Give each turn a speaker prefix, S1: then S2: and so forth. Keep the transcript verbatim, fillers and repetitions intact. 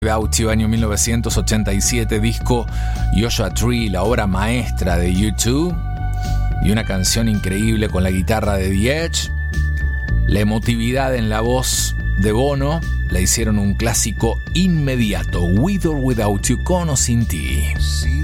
S1: Without You, año mil novecientos ochenta y siete, disco Joshua Tree, la obra maestra de U dos, y una canción increíble con la guitarra de The Edge. La emotividad en la voz de Bono la hicieron un clásico inmediato, With or Without You, con o sin ti.